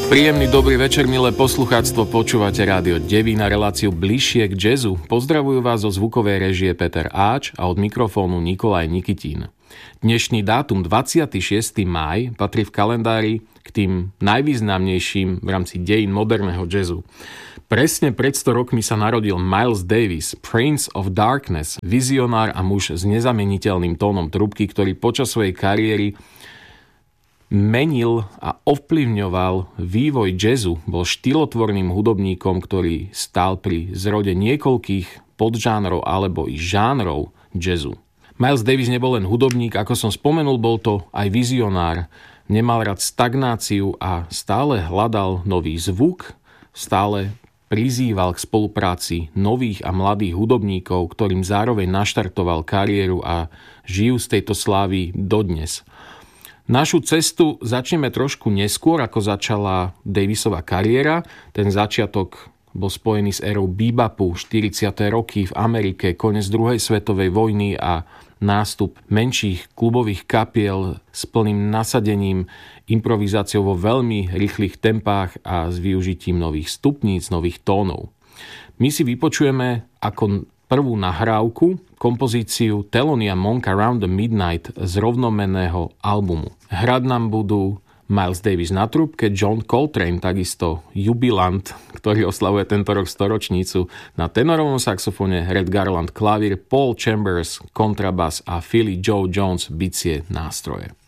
Príjemný dobrý večer, milé poslucháctvo, počúvate rádio Devín na reláciu Bližšie k jazzu. Pozdravujú vás zo zvukovej réžie Peter Áč a od mikrofónu Nikolaj Nikitín. Dnešný dátum 26. máj patrí v kalendári k tým najvýznamnejším v rámci dejín moderného jazzu. Presne pred 100 rokmi sa narodil Miles Davis, Prince of Darkness, vizionár a muž s nezameniteľným tónom trúbky, ktorý počas svojej kariéry menil a ovplyvňoval vývoj jazzu, bol štýlotvorným hudobníkom, ktorý stál pri zrode niekoľkých podžánrov alebo i žánrov jazzu. Miles Davis nebol len hudobník, ako som spomenul, bol to aj vizionár, nemal rád stagnáciu a stále hľadal nový zvuk, stále prizýval k spolupráci nových a mladých hudobníkov, ktorým zároveň naštartoval kariéru a žijú z tejto slávy dodnes. Našu cestu začneme trošku neskôr, ako začala Davisova kariéra. Ten začiatok bol spojený s érou bebopu, 40. roky v Amerike, koniec druhej svetovej vojny a nástup menších klubových kapiel s plným nasadením, improvizáciou vo veľmi rýchlych tempách a s využitím nových stupníc, nových tónov. My si vypočujeme ako prvú nahrávku kompozíciu Thelonious Monk Around the Midnight z rovnomenného albumu. Hrať nám budú Miles Davis na trúbke, John Coltrane, takisto jubilant, ktorý oslavuje tento rok storočnicu, na tenorovom saxofóne, Red Garland klavír, Paul Chambers kontrabas a Philly Joe Jones bicie nástroje.